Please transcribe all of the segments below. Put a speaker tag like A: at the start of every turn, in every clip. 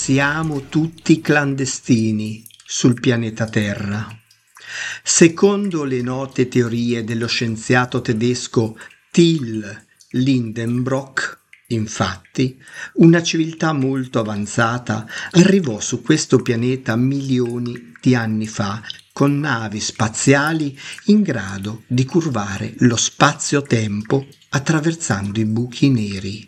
A: Siamo tutti clandestini sul pianeta Terra. Secondo le note teorie dello scienziato tedesco Till Lindenbrock, infatti, una civiltà molto avanzata arrivò su questo pianeta milioni di anni fa con navi spaziali in grado di curvare lo spazio-tempo attraversando i buchi neri.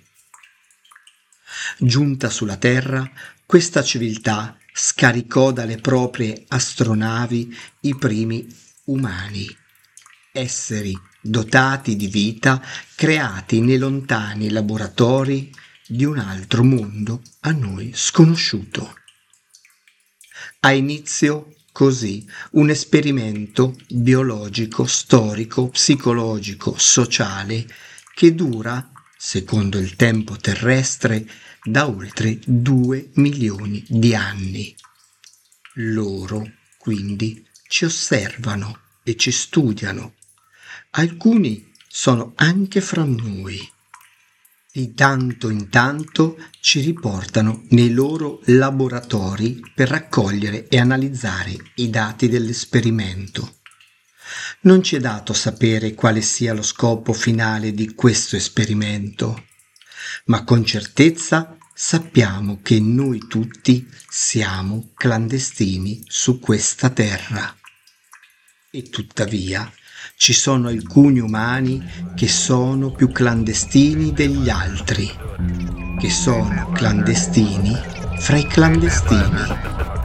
A: Giunta sulla Terra, questa civiltà scaricò dalle proprie astronavi i primi umani, esseri dotati di vita creati nei lontani laboratori di un altro mondo a noi sconosciuto. Ha inizio così un esperimento biologico, storico, psicologico, sociale che dura, secondo il tempo terrestre, da oltre 2 milioni di anni. Loro, quindi, ci osservano e ci studiano. Alcuni sono anche fra noi. Di tanto in tanto ci riportano nei loro laboratori per raccogliere e analizzare i dati dell'esperimento. Non ci è dato sapere quale sia lo scopo finale di questo esperimento, ma con certezza sappiamo che noi tutti siamo clandestini su questa terra. E tuttavia ci sono alcuni umani che sono più clandestini degli altri, che sono clandestini fra i clandestini.